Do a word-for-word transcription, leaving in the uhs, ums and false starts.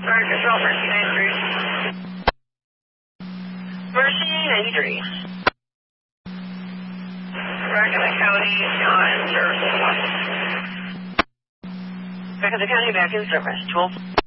Fire Control, Mercy ninety-three. Mercy ninety-three. Rackham County on service. Rackham County back in service. twelve.